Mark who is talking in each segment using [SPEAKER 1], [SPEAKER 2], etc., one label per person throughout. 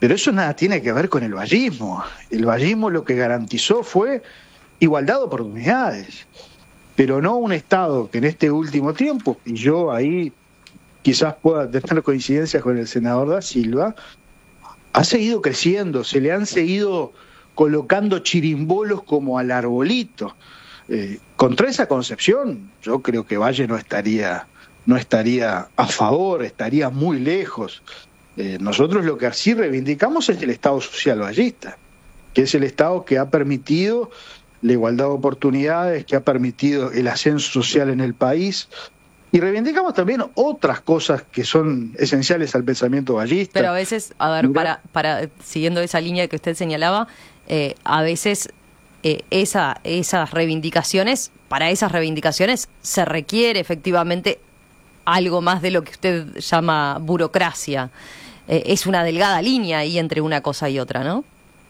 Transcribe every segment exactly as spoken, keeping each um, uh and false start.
[SPEAKER 1] Pero eso nada tiene que ver con el vallismo. El vallismo lo que garantizó fue igualdad de oportunidades, pero no un Estado que en este último tiempo, y yo ahí quizás pueda tener coincidencias con el senador Da Silva, ha seguido creciendo, se le han seguido colocando chirimbolos como al arbolito. Eh, contra esa concepción, yo creo que Valle no estaría, no estaría a favor, estaría muy lejos. Eh, nosotros lo que sí reivindicamos es el Estado social vallista, que es el Estado que ha permitido la igualdad de oportunidades, que ha permitido el ascenso social en el país, y reivindicamos también otras cosas que son esenciales al pensamiento vallista.
[SPEAKER 2] Pero a veces, a ver, para, para siguiendo esa línea que usted señalaba, eh, a veces eh, esa, esas reivindicaciones, para esas reivindicaciones se requiere efectivamente algo más de lo que usted llama burocracia. Eh, es una delgada línea ahí entre una cosa y otra, ¿no?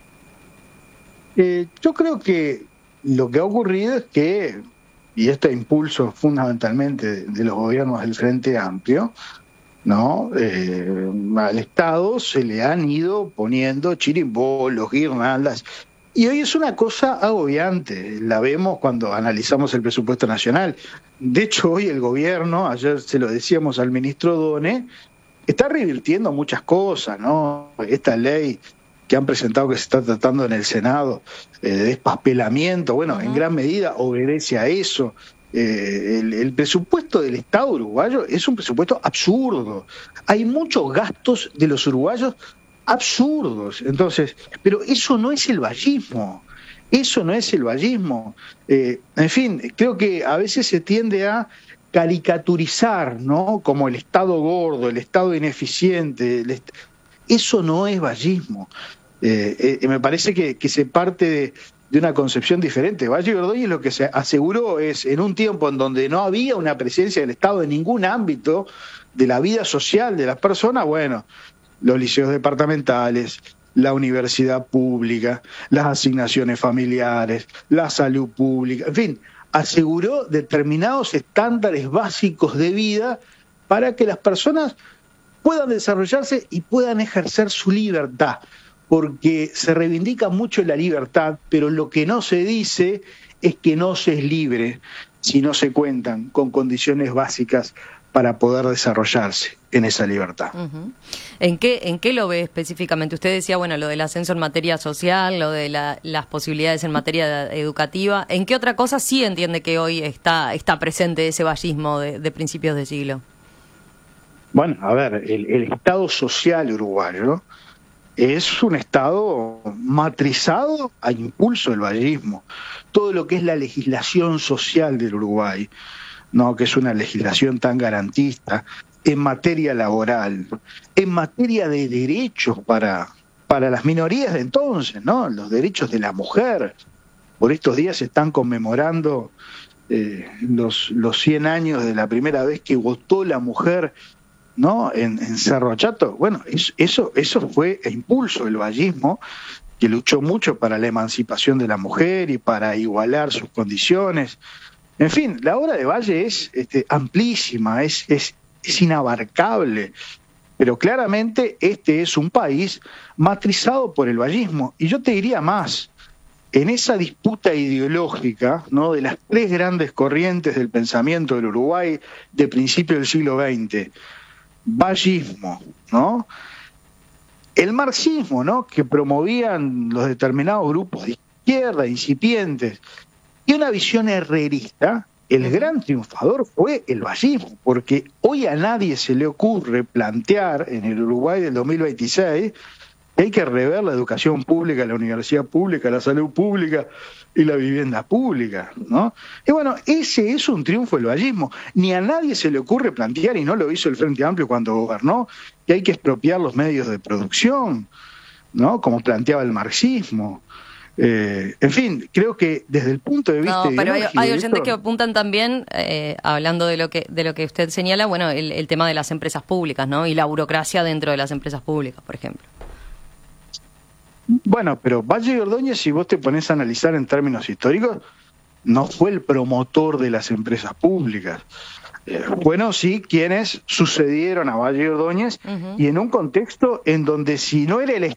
[SPEAKER 1] Eh, yo creo que lo que ha ocurrido es que, y este impulso fundamentalmente de, de los gobiernos del Frente Amplio, ¿no? Eh, al Estado se le han ido poniendo chirimbolos, guirnaldas, y hoy es una cosa agobiante, la vemos cuando analizamos el presupuesto nacional. De hecho, hoy el gobierno, ayer se lo decíamos al ministro Done, está revirtiendo muchas cosas, ¿no? Esta ley que han presentado, que se está tratando en el Senado, eh, de despapelamiento, bueno, uh-huh. en gran medida obedece a eso. Eh, el, el presupuesto del Estado uruguayo es un presupuesto absurdo. Hay muchos gastos de los uruguayos absurdos. Entonces, pero eso no es el vallismo. Eso no es el vallismo. Eh, en fin, creo que a veces se tiende a caricaturizar, ¿no? Como el Estado gordo, el Estado ineficiente. El est- Eso no es vallismo. Eh, eh, me parece que, que se parte de, de una concepción diferente. Valle y Ordóñez lo que se aseguró es, en un tiempo en donde no había una presencia del Estado en ningún ámbito de la vida social de las personas, bueno, los liceos departamentales, la universidad pública, las asignaciones familiares, la salud pública, en fin, aseguró determinados estándares básicos de vida para que las personas puedan desarrollarse y puedan ejercer su libertad, porque se reivindica mucho la libertad, pero lo que no se dice es que no se es libre si no se cuentan con condiciones básicas para poder desarrollarse en esa libertad.
[SPEAKER 2] Uh-huh. ¿En qué, en qué lo ve específicamente? Usted decía, bueno, lo del ascenso en materia social, lo de la, las posibilidades en materia educativa. ¿En qué otra cosa sí entiende que hoy está, está presente ese vallismo de, de principios de siglo?
[SPEAKER 1] Bueno, a ver, el, el Estado social uruguayo es un Estado matrizado a impulso del vallismo. Todo lo que es la legislación social del Uruguay, no, que es una legislación tan garantista en materia laboral, en materia de derechos para, para las minorías de entonces, ¿no? Los derechos de la mujer. Por estos días se están conmemorando eh, los, los cien años de la primera vez que votó la mujer, ¿no? En, en Cerro Chato. Bueno, eso, eso fue el impulso del vallismo, que luchó mucho para la emancipación de la mujer y para igualar sus condiciones. En fin, la obra de Valle es este, amplísima, es, es, es inabarcable, pero claramente este es un país matrizado por el vallismo. Y yo te diría más, en esa disputa ideológica, ¿no? De las tres grandes corrientes del pensamiento del Uruguay de principio del siglo veinte, vallismo, ¿no? El marxismo, ¿no? Que promovían los determinados grupos de izquierda, incipientes, y una visión herrerista, el gran triunfador fue el vallismo, porque hoy a nadie se le ocurre plantear en el Uruguay del dos mil veintiséis que hay que rever la educación pública, la universidad pública, la salud pública y la vivienda pública, ¿no? Y bueno, ese es un triunfo del vallismo. Ni a nadie se le ocurre plantear, y no lo hizo el Frente Amplio cuando gobernó, que hay que expropiar los medios de producción, ¿no? Como planteaba el marxismo. Eh, en fin, creo que desde el punto de vista...
[SPEAKER 2] No, pero hay, hay oyentes que apuntan también, eh, hablando de lo que de lo que usted señala, bueno, el, el tema de las empresas públicas, ¿no? Y la burocracia dentro de las empresas públicas, por ejemplo.
[SPEAKER 1] Bueno, pero Valle y Ordóñez, si vos te pones a analizar en términos históricos, no fue el promotor de las empresas públicas. Eh, bueno, sí, quienes sucedieron a Valle y Ordóñez, uh-huh. y en un contexto en donde si no era el